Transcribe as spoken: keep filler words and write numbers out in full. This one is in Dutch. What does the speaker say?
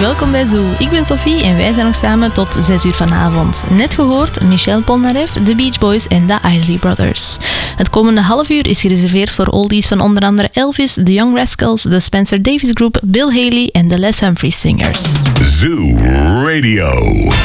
welkom bij Zoo. Ik ben Sophie en wij zijn nog samen tot zes uur vanavond. Net gehoord Michel Polnareff, The Beach Boys en The Isley Brothers. Het komende half uur is gereserveerd voor oldies van onder andere Elvis, The Young Rascals, The Spencer Davis Group, Bill Haley en The Les Humphries Singers. Zoo Radio.